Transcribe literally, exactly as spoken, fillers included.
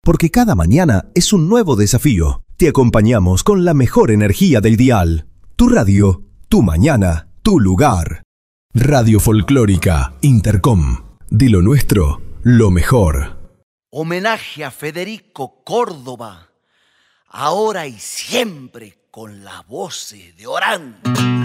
porque cada mañana es un nuevo desafío. Te acompañamos con la mejor energía del dial. Tu radio, tu mañana, tu lugar. Radio Folclórica Intercom. De lo nuestro, lo mejor. Homenaje a Federico Córdoba, ahora y siempre con las voces de Orán.